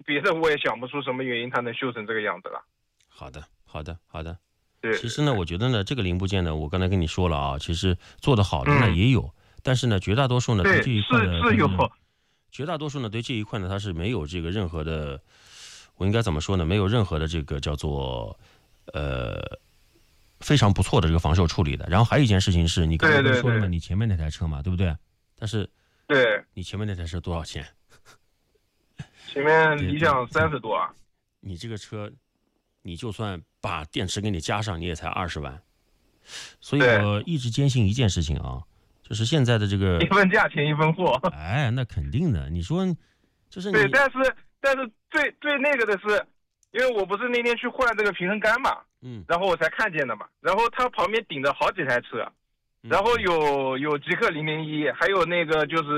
别的我也想不出什么原因它能锈成这个样子了。 好的。 对， 其实呢，我觉得呢，这个零部件呢，我刚才跟你说了啊，其实做得好的呢也有，但是呢，绝大多数呢对这一块呢是有， 绝大多数呢对这一块呢它是没有这个任何的，我应该怎么说呢？没有任何的这个叫做非常不错的这个防锈处理的。然后还有一件事情是你刚才不是说了吗？你前面那台车嘛，对不对？但是对， 你前面那台车多少钱？ 前面理想30多啊。 你这个车，你就算把电池给你加上，你也才20万。所以我一直坚信一件事情啊，就是现在的这个一分价钱一分货。 哎，那肯定的。你说，就是你对，但是最那个的是，因为我不是那天去换这个平衡杆嘛，然后我才看见的嘛，然后它旁边顶着好几台车，然后有极客001，还有那个就是